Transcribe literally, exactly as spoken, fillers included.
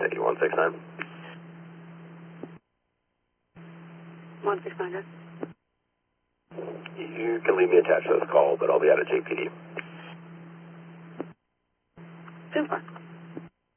Thank you, one six nine. one six nine, guys. You can leave me attached to this call, but I'll be out of J P D. Super.